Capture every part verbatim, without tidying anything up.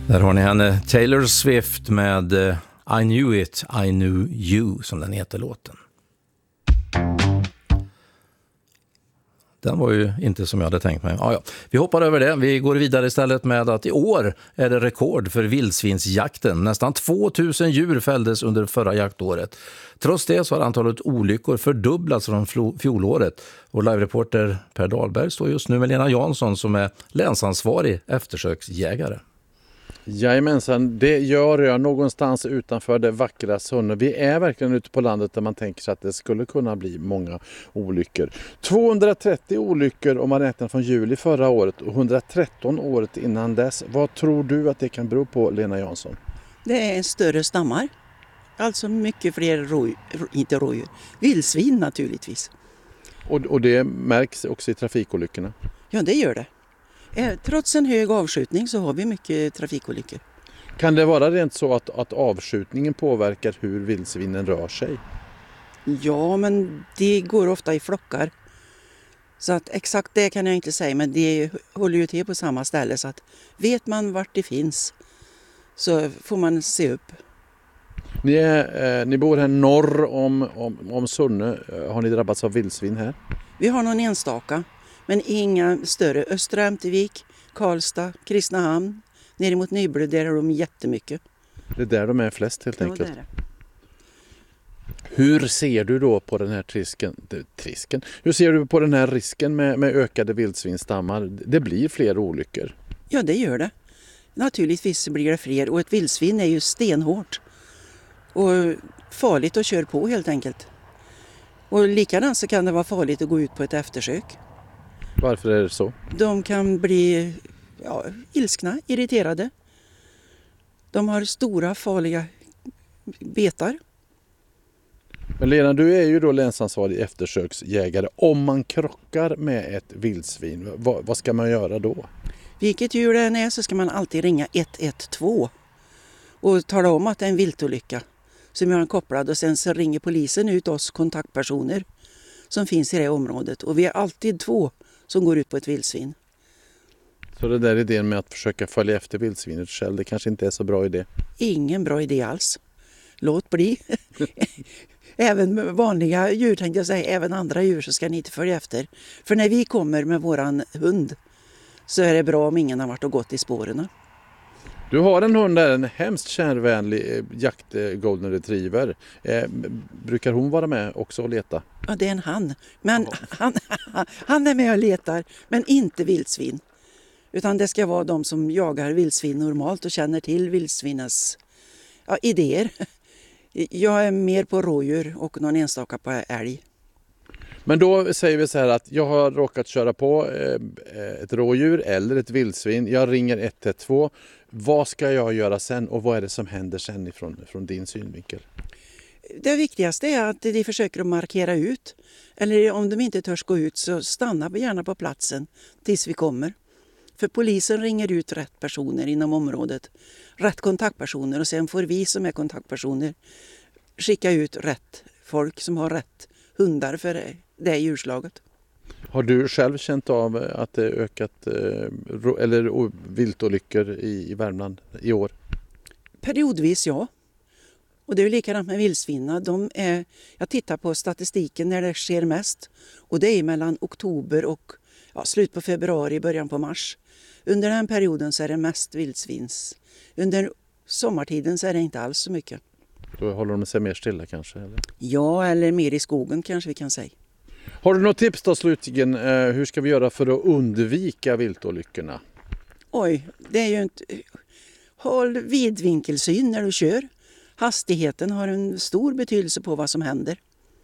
Där har ni henne, Taylor Swift med uh, I knew it, I knew you, som den heter låten. Den var ju inte som jag hade tänkt mig. Ja, ja. Vi hoppar över det. Vi går vidare istället med att i år är det rekord för vildsvinsjakten. Nästan tvåtusen djur fälldes under förra jaktåret. Trots det så har antalet olyckor fördubblats från fjolåret. Och live-reporter Per Dahlberg står just nu med Lena Jansson som är länsansvarig eftersöksjägare. Jajamensan, det gör jag någonstans utanför det vackra Sunne. Vi är verkligen ute på landet där man tänker sig att det skulle kunna bli många olyckor. tvåhundratrettio olyckor om man räknar från juli förra året och hundratretton året innan dess. Vad tror du att det kan bero på, Lena Jansson? Det är större stammar. Alltså mycket fler rådjur, inte rådjur, vildsvin naturligtvis. Och, och det märks också i trafikolyckorna? Ja, det gör det. Trots en hög avskjutning så har vi mycket trafikolyckor. Kan det vara rent så att, att avskjutningen påverkar hur vildsvinen rör sig? Ja, men det går ofta i flockar. Så att exakt det kan jag inte säga, men det håller ju till på samma ställe. Så att vet man vart det finns så får man se upp. Ni, är, eh, ni bor här norr om, om, om Sunne. Har ni drabbats av vildsvin här? Vi har någon enstaka. Men inga större. Östra Ämtervik, Karlstad, Kristinehamn, ner mot Nybro, där är de jättemycket. Det är där de är flest helt ja, enkelt. Det är det. Hur ser du då på den här trisken, trisken? Hur ser du på den här risken med, med ökade vildsvinstammar? Det blir fler olyckor. Ja, det gör det. Naturligtvis blir det fler och ett vildsvin är ju stenhårt och farligt att köra på helt enkelt. Och likadant så kan det vara farligt att gå ut på ett eftersök. Varför är det så? De kan bli ja, ilskna, irriterade. De har stora farliga betar. Men Lena, du är ju då länsansvarig eftersöksjägare. Om man krockar med ett vildsvin, vad, vad ska man göra då? Vilket djur det än är så ska man alltid ringa ett ett två och tala om att det är en viltolycka som är kopplad, och sen så ringer polisen ut oss kontaktpersoner som finns i det området, och vi är alltid två som går ut på ett vildsvin. Så det där idén med att försöka följa efter vildsvinet själv, det kanske inte är så bra idé? Ingen bra idé alls. Låt bli. Även vanliga djur, tänkte jag säga, även andra djur så ska ni inte följa efter. För när vi kommer med våran hund så är det bra om ingen har varit och gått i spåren. Du har en hund där, en hemskt kärnvänlig jakt golden retriever. Eh, brukar hon vara med också och leta? Ja, det är en han. Men han, han är med och letar, men inte vildsvin. Utan det ska vara de som jagar vildsvin normalt och känner till vildsvinens ja, idéer. Jag är mer på rådjur och någon enstaka på älg. Men då säger vi så här att jag har råkat köra på ett rådjur eller ett vildsvin. Jag ringer ett ett två. Vad ska jag göra sen och vad är det som händer sen ifrån, från din synvinkel? Det viktigaste är att de försöker att markera ut. Eller om de inte törs gå ut så stanna gärna på platsen tills vi kommer. För polisen ringer ut rätt personer inom området. Rätt kontaktpersoner, och sen får vi som är kontaktpersoner skicka ut rätt folk som har rätt hundar för det, det djurslaget. Har du själv känt av att det ökat eller viltolyckor i, i Värmland i år? Periodvis ja. Och det är likadant med vildsvinna. De är, jag tittar på statistiken när det sker mest. Och det är mellan oktober och ja, slut på februari, början på mars. Under den perioden så är det mest vildsvins. Under sommartiden så är det inte alls så mycket. Då håller de sig mer stilla kanske? Eller? Ja, eller mer i skogen kanske vi kan säga. Har du något tips då slutligen? Eh, hur ska vi göra för att undvika viltolyckorna? Oj, det är ju inte... Håll vidvinkelsyn när du kör. Hastigheten har en stor betydelse på vad som händer.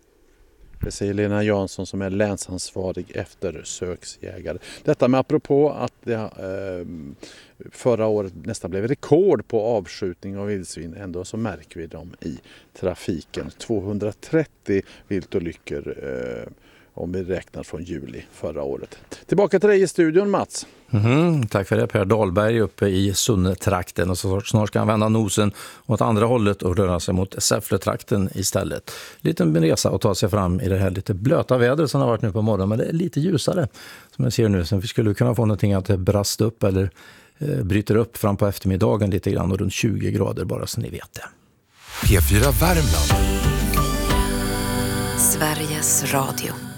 Det säger Lena Jansson som är länsansvarig eftersöksjägare. Detta med apropå att det eh, förra året nästan blev rekord på avskjutning av vildsvin. Ändå så märker vi dem i trafiken. tvåhundratrettio viltolyckor eh, om vi räknar från juli förra året. Tillbaka till dig i studion, Mats. Mm, tack för det, Per Dahlberg uppe i Sunnetrakten, och så snart ska han vända nosen åt andra hållet och röra sig mot Säffletrakten istället. Liten resa att ta sig fram i det här lite blöta vädret som har varit nu på morgonen, men det är lite ljusare som jag ser nu, så vi skulle kunna få någonting att brasta upp eller eh, bryter upp fram på eftermiddagen lite grann och runt tjugo grader bara så ni vet det. P fyra Värmland. Sveriges Radio.